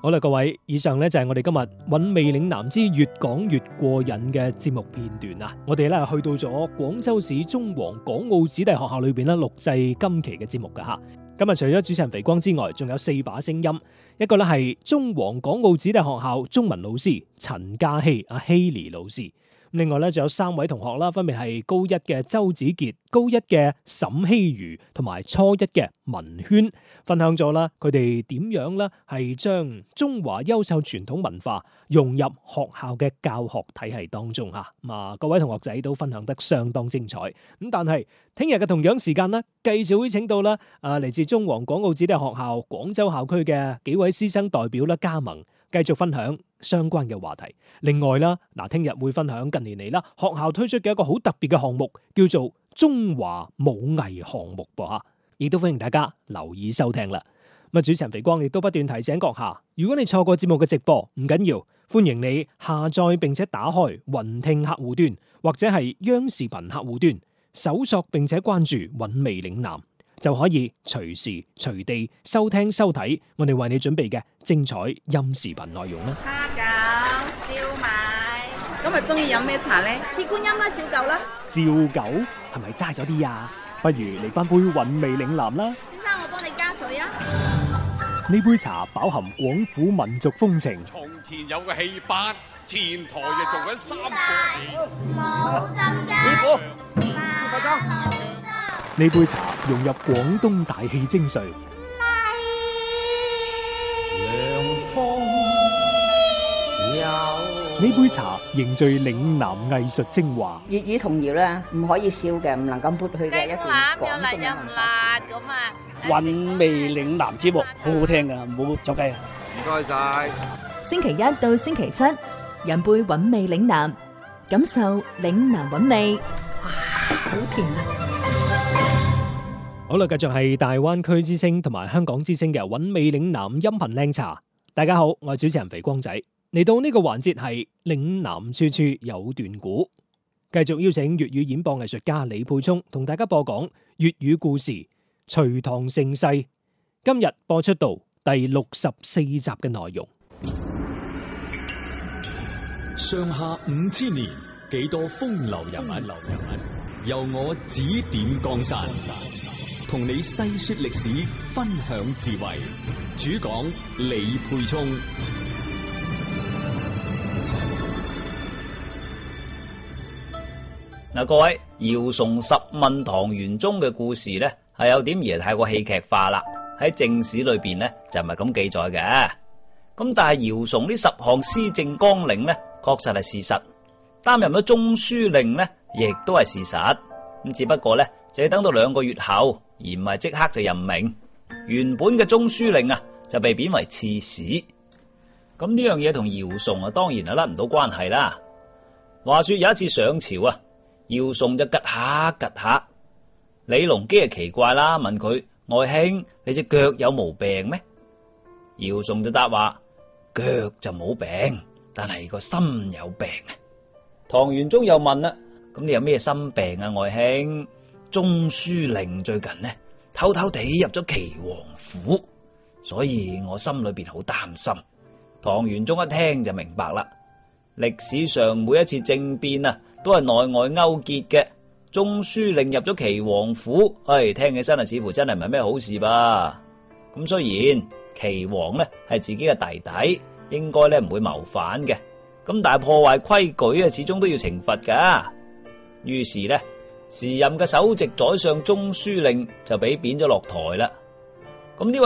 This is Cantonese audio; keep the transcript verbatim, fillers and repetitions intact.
好啦，各位，以上呢就係我哋今日韻味嶺南之越講越過癮嘅節目片段啊！我哋咧去到咗廣州市中皇港澳子弟學校裏邊咧錄製今期嘅節目噶吓。今日除咗主持人肥光之外，仲有四把聲音，一個咧係中皇港澳子弟學校中文老師陳嘉希阿希莉老師。另外咧，仲有三位同學啦，分別係高一嘅周子傑、高一嘅沈希如同埋初一嘅文軒，分享咗啦佢哋點樣咧係將中華優秀傳統文化融入學校嘅教學體系當中嚇。咁啊，各位同學仔都分享得相當精彩。咁但係聽日嘅同樣時間呢，繼續會請到啦啊嚟自中皇港澳子弟學校廣州校區嘅幾位師生代表啦加盟，繼續分享相關嘅話題。另外啦，嗱，聽日會分享近年嚟啦，學校推出嘅一個好特別嘅項目，叫做中華武藝項目噃吓，亦都歡迎大家留意收聽啦。咁啊，主持人肥光亦都不斷提醒閣下，如果你錯過節目嘅直播，唔緊要，歡迎你下載並且打開雲聽客戶端或者係央視頻客戶端，搜索並且關注韻味嶺南，就可以隨時隨地收聽收睇我哋為你準備嘅精彩音視頻內容啦。 蝦餃、燒賣，今日中意飲咩茶呢？ 鐵觀音啦，照舊啦。 照舊係咪齋咗啲啊？不如嚟翻杯韻味嶺南啦。 先生，我幫你加水啊。 呢杯茶飽含廣府民族風情。 從前有個戲班，前台就做緊三個冇浸雞。 師傅， 呢杯茶融入廣東大氣精髓。呢杯茶凝聚嶺南藝術精華。 粵語童謠咧，唔可以笑嘅，唔能夠抹去嘅一段廣東嘅文化。 韻味嶺南節目好好聽噶，唔好走雞啊！ 唔該晒。 星期一到星期七，飲杯韻味嶺南，感受嶺南韻味。哇，好甜啊！ 好啦，繼續係大灣區之聲同埋香港之聲嘅韻味嶺南音頻靚茶。大家好，我係主持人肥光仔。嚟到呢個環節係嶺南處處有段古，繼續邀請粵語演播藝術家李沛聰同大家播講粵語故事《隋唐盛世》。今日播出到第六十四集嘅內容。 上下五千年，幾多風流人物，由我指點江山，同你細說歷史，分享智慧。主講李沛聰。 嗱，各位，姚崇十問唐玄宗嘅故事咧，係有點而太過戲劇化啦。喺正史裏邊咧就唔係咁記載嘅。咁但係姚崇呢十項施政綱領咧，確實係事實。擔任咗中書令咧，亦都係事實。咁只不過咧，就要等到兩個月後，而唔係即刻就任命。原本嘅中書令啊，就被貶為刺史。咁呢樣嘢同姚崇啊，當然係甩唔到關係啦。話說有一次上朝啊，姚崇就趷下趷下，李隆基就奇怪啦，問佢：外兄，你隻腳有毛病咩？姚崇就答話：腳就冇病，但係個心有病啊。唐玄宗又問啦：咁你有咩心病啊，外兄？中書令最近呢，偷偷地入咗岐王府，所以我心裏邊好擔心。唐玄宗一聽就明白啦，歷史上每一次政變啊，都係內外勾結嘅。中書令入咗岐王府，唉，聽起身啊，似乎真係唔係咩好事吧。咁雖然岐王呢係自己嘅弟弟，應該咧唔會謀反嘅，咁但係破壞規矩啊，始終都要懲罰噶。於是呢，時任嘅首席宰相中書令就俾貶咗落台啦。